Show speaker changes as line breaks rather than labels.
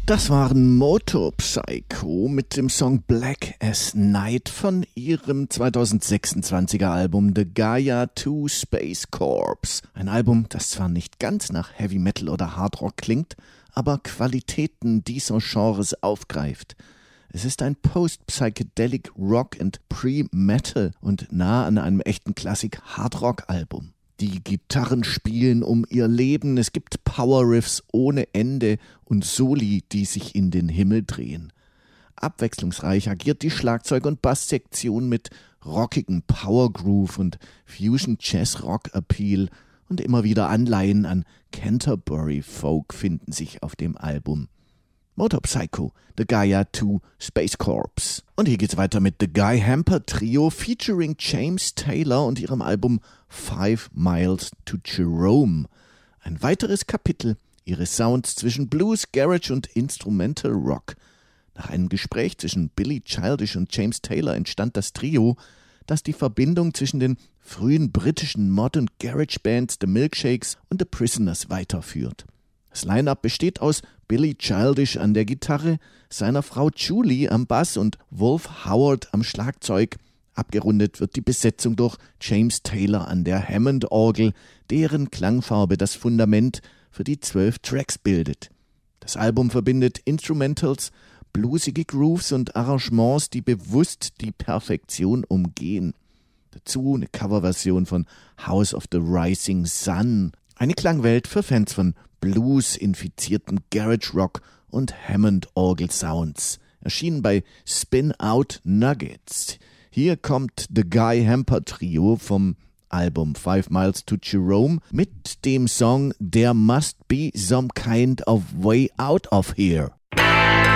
Das waren Motorpsycho mit dem Song Black as Night von ihrem 2026er Album The Gaia 2 Space Corps. Ein Album, das zwar nicht ganz nach Heavy Metal oder Hard Rock klingt, aber Qualitäten dieser Genres aufgreift. Es ist ein Post-Psychedelic Rock and Pre-Metal und nah an einem echten Klassik-Hard-Rock-Album. Die Gitarren spielen um ihr Leben, es gibt Power-Riffs ohne Ende und Soli, die sich in den Himmel drehen. Abwechslungsreich agiert die Schlagzeug- und Basssektion mit rockigem Power-Groove und Fusion-Jazz-Rock-Appeal und immer wieder Anleihen an Canterbury-Folk finden sich auf dem Album. Motorpsycho, The Gaia 2 Space Corps. Und hier geht's weiter mit The Guy Hamper Trio featuring James Taylor und ihrem Album 5 Miles to Jerome. Ein weiteres Kapitel ihres Sounds zwischen Blues, Garage und Instrumental Rock. Nach einem Gespräch zwischen Billy Childish und James Taylor entstand das Trio, das die Verbindung zwischen den frühen britischen Mod- und Garage-Bands The Milkshakes und The Prisoners weiterführt. Das Line-Up besteht aus Billy Childish an der Gitarre, seiner Frau Julie am Bass und Wolf Howard am Schlagzeug. Abgerundet wird die Besetzung durch James Taylor an der Hammond-Orgel, deren Klangfarbe das Fundament für die 12 Tracks bildet. Das Album verbindet Instrumentals, bluesige Grooves und Arrangements, die bewusst die Perfektion umgehen. Dazu eine Coverversion von House of the Rising Sun. Eine Klangwelt für Fans von Blues-infizierten Garage Rock und Hammond-Orgel-Sounds. Erschienen bei Spin Out Nuggets. Hier kommt The Guy Hamper Trio vom Album 5 Miles to Jerome mit dem Song There Must Be Some Kind of Way Out of Here.